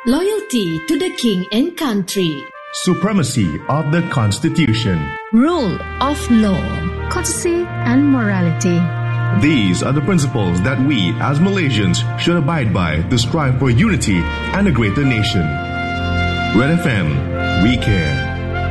loyalty to the king and country, supremacy of the Constitution, rule of law, courtesy and morality. These are the principles that we as Malaysians should abide by to strive for unity and a greater nation. Red FM, we care.